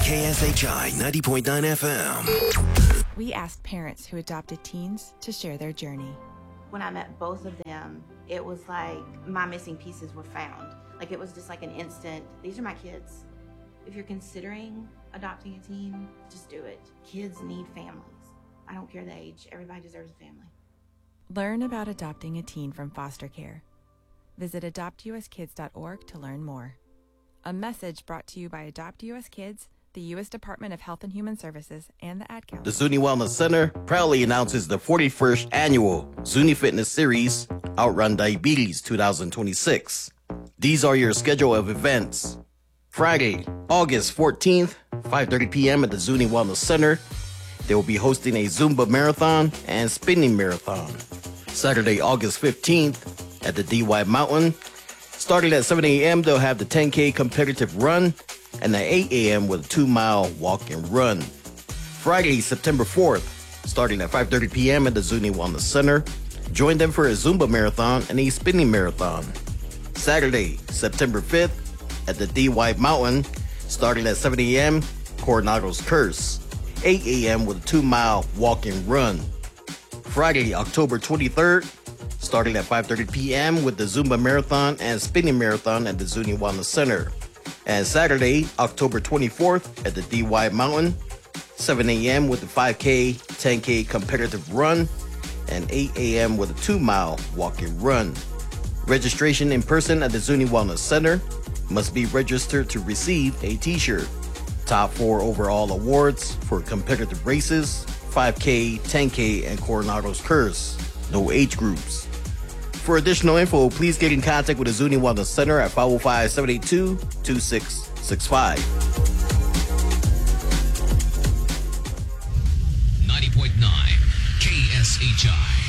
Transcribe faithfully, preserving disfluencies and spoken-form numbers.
K S H I ninety point nine F M. We asked parents who adopted teens to share their journey. When I met both of them, it was like my missing pieces were found. Like it was just like an instant, these are my kids. If you're considering adopting a teen, just do it. Kids need families. I don't care the age, everybody deserves a family. Learn about adopting a teen from foster care. Visit adopt u s kids dot org to learn more. A message brought to you by Adopt U S Kids, the U S Department of Health and Human Services, and the Ad Council. The Zuni Wellness Center proudly announces the forty-first annual Zuni Fitness Series, Outrun Diabetes twenty twenty-six. These are your schedule of events. Friday, August fourteenth, five thirty p.m. at the Zuni Wellness Center. They will be hosting a Zumba marathon and spinning marathon. Saturday, August fifteenth, at the D Y Mountain. Starting at seven a.m., they'll have the ten K competitive run, and at eight a.m. with a two-mile walk and run. Friday, September fourth, starting at five thirty p.m. at the Zuni Wellness Center. Join them for a Zumba marathon and a spinning marathon. Saturday, September fifth, at the D Y Mountain, starting at seven a.m., Coronado's Curse. eight a.m. with a two-mile walk and run. Friday, October twenty-third, starting at five thirty p.m. with the Zumba Marathon and Spinning Marathon at the Zuni Wellness Center. And Saturday, October twenty-fourth, at the D Y Mountain, seven a.m. with the five K, ten K competitive run, and eight a.m. with a two-mile walk and run. Registration in person at the Zuni Wellness Center. Must be registered to receive a t-shirt. Top four overall awards for competitive races, five K, ten K, and Coronado's Curse. No age groups. For additional info, please get in contact with the Zuni Wellness Center at five oh five, seven eight two, two six six five. ninety point nine K S H I.